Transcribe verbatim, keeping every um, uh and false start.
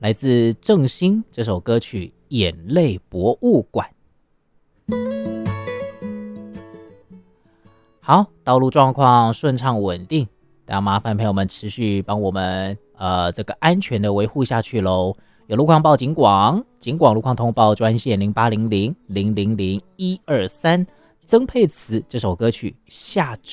来自郑兴这首歌曲《眼泪博物馆》。好，道路状况顺畅稳定，但麻烦朋友们持续帮我们呃这个安全的维护下去咯。有路况报警广，警广路况通报专线零八零零零零零一二三。曾沛慈这首歌曲《下